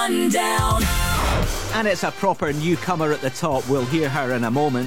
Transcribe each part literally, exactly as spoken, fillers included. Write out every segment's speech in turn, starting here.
Rundown. And it's a proper newcomer at the top. We'll hear her in a moment.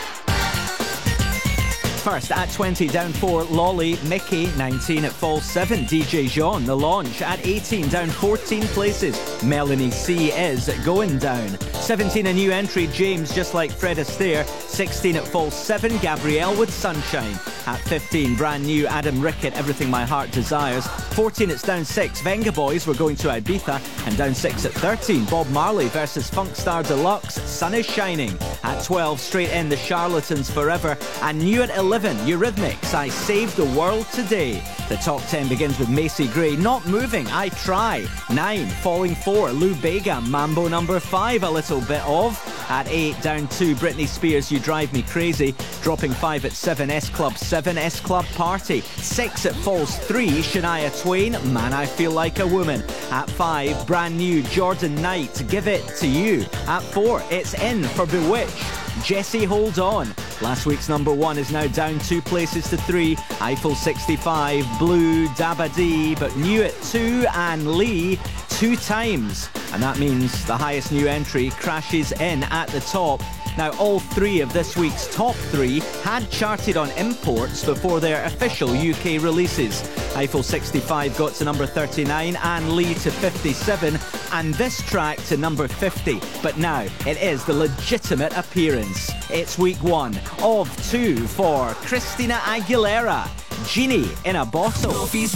First, at twenty, down four, Lolly. Mickey, nineteen, it falls seven. D J Jean, The Launch. At eighteen, down fourteen places. Melanie C is going down. seventeen, a new entry, James, Just Like Fred Astaire. sixteen, it falls seven. Gabrielle with Sunshine. At fifteen, brand new, Adam Rickett, Everything My Heart Desires. fourteen, it's down six. Venga Boys, We're Going to Ibiza. And down six at thirteen, Bob Marley versus Funkstar Deluxe, Sun is Shining. At twelve, straight in, The Charlatans, Forever. And new at eleven, Eurythmics, I Saved the World Today. The top ten begins with Macy Gray, Not Moving, I Try. nine, falling four, Lou Bega, Mambo number five, a little bit of. At eight, down two, Britney Spears, You Drive Me Crazy. Dropping five at seven, S Club seven, S Club Party. six, it falls three, Shania Twain, Man I Feel Like a Woman. At five, brand new, Jordan Knight, Give It to You. At four, it's in for Bewitched, Jesse Hold On. Last week's number one is now down two places to three. Eiffel sixty-five, Blue, Dabba Dee, but new at two, and Lee two times. And that means the highest new entry crashes in at the top. Now, all three of this week's top three had charted on imports before their official U K releases. Eiffel sixty-five got to number thirty-nine, and Lee to fifty-seven, and this track to number fifty. But now, it is the legitimate appearance. It's week one of two for Christina Aguilera, Genie in a Bottle.